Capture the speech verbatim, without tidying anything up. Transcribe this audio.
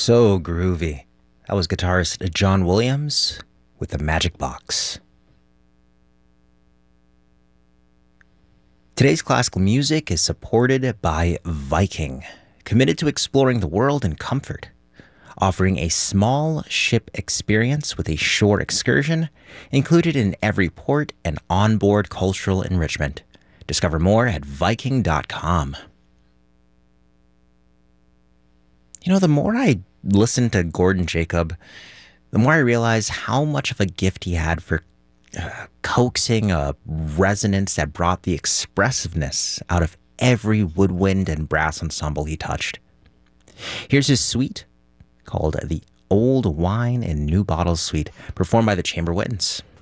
So groovy. That was guitarist John Williams with the Magic Box. Today's classical music is supported by Viking, committed to exploring the world in comfort, offering a small ship experience with a shore excursion included in every port and onboard cultural enrichment. Discover more at viking dot com. You know, the more I listen to Gordon Jacob, the more I realize how much of a gift he had for uh, coaxing a resonance that brought the expressiveness out of every woodwind and brass ensemble he touched. Here's his suite called the Old Wine in New Bottles Suite, performed by the Chamber Winds.